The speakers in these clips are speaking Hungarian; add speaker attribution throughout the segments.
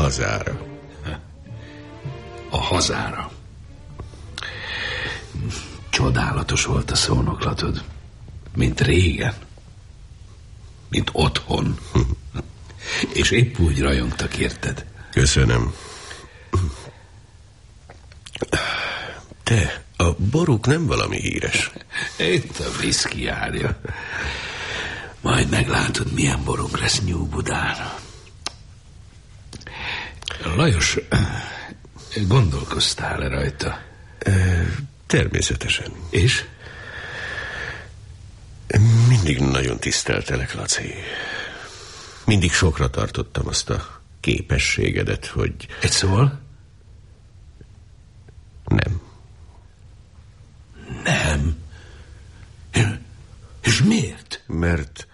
Speaker 1: hazára.
Speaker 2: A hazára. Csodálatos volt a szónoklatod. Mint régen. Mint otthon. És épp úgy rajongtak, érted?
Speaker 1: Köszönöm. Te, a boruk nem valami híres.
Speaker 2: Itt a viszki járja. Majd meglátod, milyen borunk lesz Nyúl-Budán. Lajos, gondolkoztál-e rajta?
Speaker 1: Természetesen.
Speaker 2: És?
Speaker 1: Mindig nagyon tiszteltelek, Laci. Mindig sokra tartottam azt a képességedet, hogy...
Speaker 2: Egy szóval?
Speaker 1: Nem.
Speaker 2: Nem? És miért?
Speaker 1: Mert...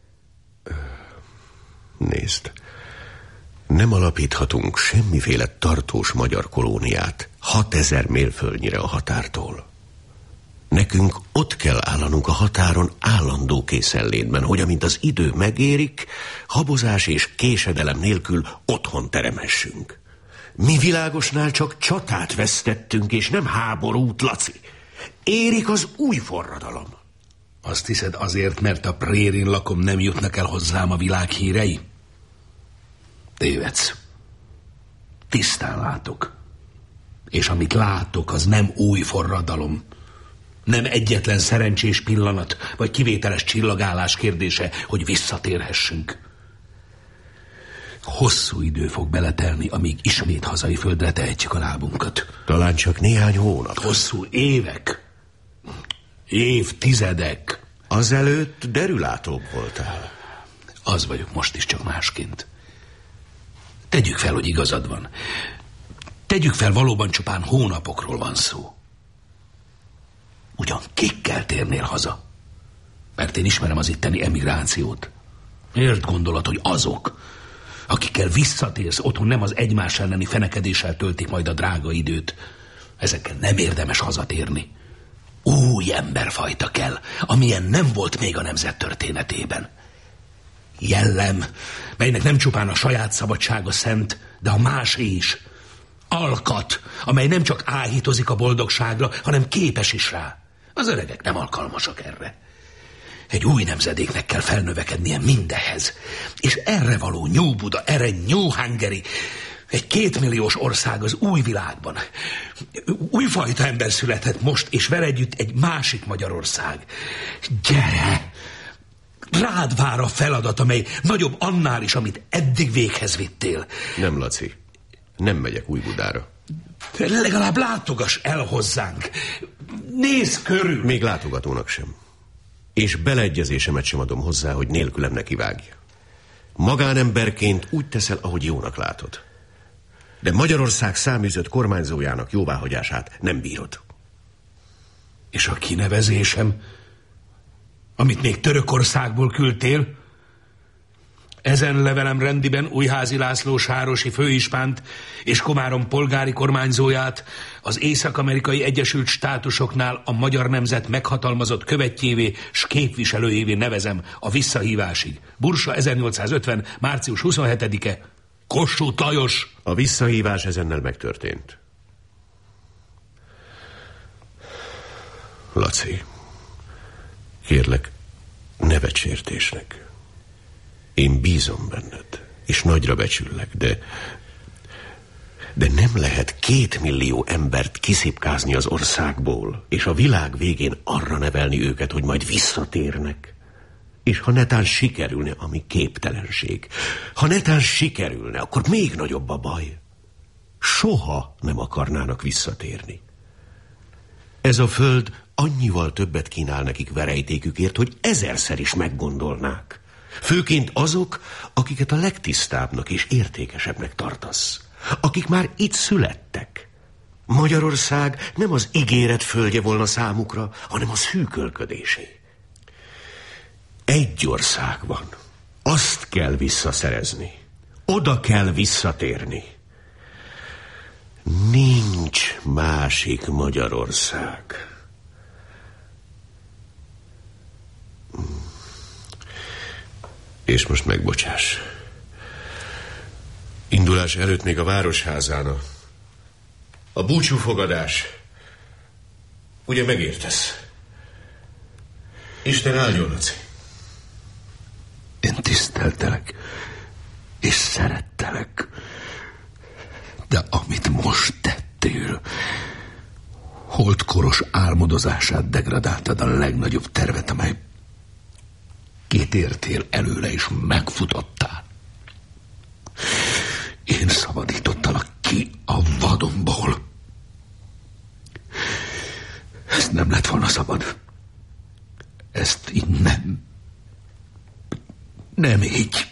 Speaker 1: Nézd, nem alapíthatunk semmiféle tartós magyar kolóniát 6000 mérföldnyire a határtól. Nekünk ott kell állanunk a határon állandó készenlétben, hogy amint az idő megérik, habozás és késedelem nélkül otthon teremhessünk. Mi világosnál csak csatát vesztettünk, és nem háborút, Laci. Érik az új forradalom.
Speaker 2: Azt hiszed azért, mert a prérin lakom, nem jutnak el hozzám a világ hírei? Tévedsz. Tisztán látok. És amit látok, az nem új forradalom. Nem egyetlen szerencsés pillanat, vagy kivételes csillagállás kérdése, hogy visszatérhessünk. Hosszú idő fog beletelni, amíg ismét hazai földre tehetjük a lábunkat.
Speaker 1: Talán csak néhány hónap.
Speaker 2: Hosszú évek. Évtizedek.
Speaker 1: Azelőtt derülátóbb voltál.
Speaker 2: Az vagyok most is, csak másként. Tegyük fel, hogy igazad van. Tegyük fel, valóban csupán hónapokról van szó. Ugyan kikkel térnél haza? Mert én ismerem az itteni emigrációt. Miért gondolod, hogy azok, akikkel visszatérsz otthon, nem az egymás elleni fenekedéssel töltik majd a drága időt? Ezekkel nem érdemes hazatérni. Új emberfajta kell, amilyen nem volt még a nemzet történetében. Jellem, melynek nem csupán a saját szabadsága szent, de a másé is. Alkat, amely nem csak áhítozik a boldogságra, hanem képes is rá. Az öregek nem alkalmasak erre. Egy új nemzedéknek kell felnövekednie mindehez. És erre való Nyúl-Buda, erre New-Hungary, egy 2 milliós ország az új világban. Újfajta ember született most, és vele együtt egy másik Magyarország. Gyere! Rád vár a feladat, amely nagyobb annál is, amit eddig véghez vittél.
Speaker 1: Nem, Laci. Nem megyek Újbudára.
Speaker 2: Legalább látogass el hozzánk. Nézz körül.
Speaker 1: Még látogatónak sem. És beleegyezésemet sem adom hozzá, hogy nélkülem nekivágja. Magánemberként úgy teszel, ahogy jónak látod. De Magyarország száműzött kormányzójának jóváhagyását nem bírod.
Speaker 2: És a kinevezésem, amit még Törökországból küldtél? Ezen levelem rendiben Újházi László sárosi főispánt és Komárom polgári kormányzóját az Észak-Amerikai Egyesült Státusoknál a magyar nemzet meghatalmazott követjévé s képviselőjévé nevezem a visszahívásig. Bursa 1850. március 27-e. Kossuth Lajos.
Speaker 1: A visszahívás ezennel megtörtént. Laci, kérlek, ne vedd sértésnek. Én bízom benned, és nagyra becsüllek, de nem lehet 2 millió embert kiszipkázni az országból, és a világ végén arra nevelni őket, hogy majd visszatérnek. És ha netán sikerülne, ami képtelenség, ha netán sikerülne, akkor még nagyobb a baj. Soha nem akarnának visszatérni. Ez a föld annyival többet kínál nekik verejtékükért, hogy 1000-szer is meggondolnák. Főként azok, akiket a legtisztábbnak és értékesebbnek tartasz. Akik már itt születtek. Magyarország nem az ígéret földje volna számukra, hanem a szűkölködésé. Egy ország van. Azt kell visszaszerezni. Oda kell visszatérni. Nincs másik Magyarország. És most megbocsáss. Indulás előtt még a városházán a búcsúfogadás. Ugye megértesz? Isten áldjon, Laci.
Speaker 2: Én tiszteltelek, és szerettelek. De amit most tettél, holdkoros álmodozását degradáltad a legnagyobb tervet, amely kitértél előle, és megfutottál. Én szabadítottalak ki a vadonból. Ezt nem lett volna szabad. Ezt így nem így.